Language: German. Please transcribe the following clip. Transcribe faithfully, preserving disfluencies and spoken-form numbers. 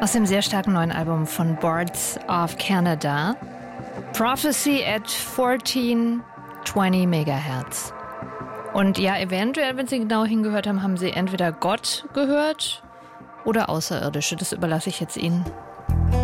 Aus dem sehr starken neuen Album von Boards of Canada. Prophecy at fourteen twenty Megahertz. Und ja, eventuell, wenn Sie genau hingehört haben, haben Sie entweder Gott gehört oder Außerirdische. Das überlasse ich jetzt Ihnen.